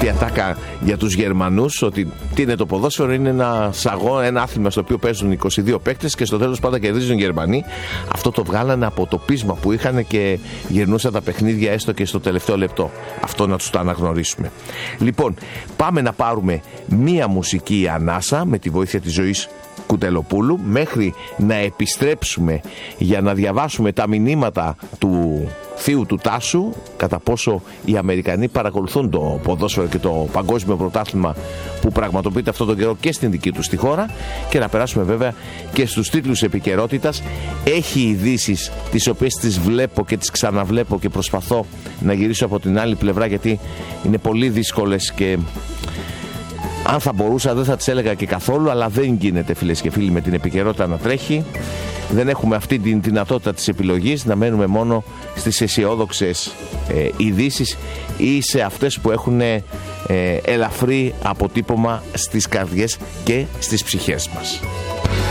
αυτή η ατάκα για τους Γερμανούς, ότι τι είναι το ποδόσφαιρο, είναι ένα σαγό, ένα άθλημα στο οποίο παίζουν 22 παίκτες και στο τέλος πάντα κερδίζουν οι Γερμανοί. Αυτό το βγάλανε από το πείσμα που είχαν και γυρνούσαν τα παιχνίδια έστω και στο τελευταίο λεπτό. Αυτό να τους το αναγνωρίσουμε. Λοιπόν, πάμε να πάρουμε μία μουσική ανάσα με τη βοήθεια της Ζωής Κουτελοπούλου μέχρι να επιστρέψουμε για να διαβάσουμε τα μηνύματα του θείου του Τάσου, κατά πόσο οι Αμερικανοί παρακολουθούν το ποδόσφαιρο και το παγκόσμιο πρωτάθλημα που πραγματοποιείται αυτόν τον καιρό και στην δική τους τη χώρα, και να περάσουμε βέβαια και στους τίτλους επικαιρότητας. Έχει ειδήσεις τις οποίες τις βλέπω και τις ξαναβλέπω και προσπαθώ να γυρίσω από την άλλη πλευρά, γιατί είναι πολύ δύσκολες και αν θα μπορούσα δεν θα τις έλεγα και καθόλου, αλλά δεν γίνεται, φίλες και φίλοι, με την επικαιρότητα να τρέχει. Δεν έχουμε αυτή την δυνατότητα της επιλογής, να μένουμε μόνο στις αισιόδοξες ειδήσεις ή σε αυτές που έχουν ελαφρύ αποτύπωμα στις καρδιές και στις ψυχές μας.